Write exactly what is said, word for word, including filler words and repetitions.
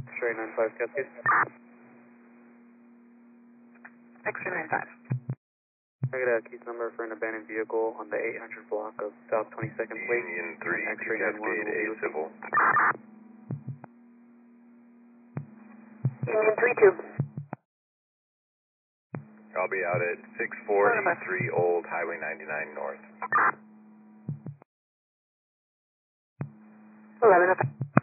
X-ray nine five Cascade. X-ray nine five. I got a case number for an abandoned vehicle on the eight hundred block of South twenty-second Place. Union three, X-ray nine one Cascade, A civil. Union three two. I'll be out at six four eight three Old Highway ninety-nine North. eleven.